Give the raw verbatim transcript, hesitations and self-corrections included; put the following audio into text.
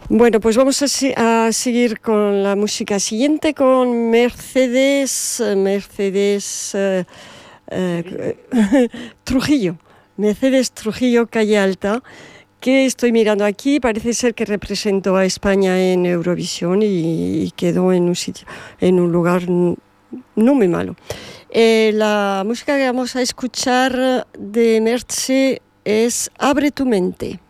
Bueno, pues vamos a, si- a seguir con la música siguiente, con Mercedes, eh, Mercedes eh, eh, Trujillo, Mercedes Trujillo, Calle Alta, que estoy mirando aquí, parece ser que representó a España en Eurovisión y, y quedó en un sitio, en un lugar n- no muy malo. Eh, la música que vamos a escuchar de Merce es Abre tu mente.